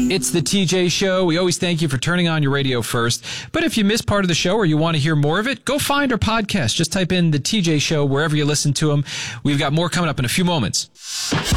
It's the TJ Show. We always thank you for turning on your radio first. But if you missed part of the show or you want to hear more of it, go find our podcast. Just type in the TJ Show wherever you listen to them. We've got more coming up in a few moments.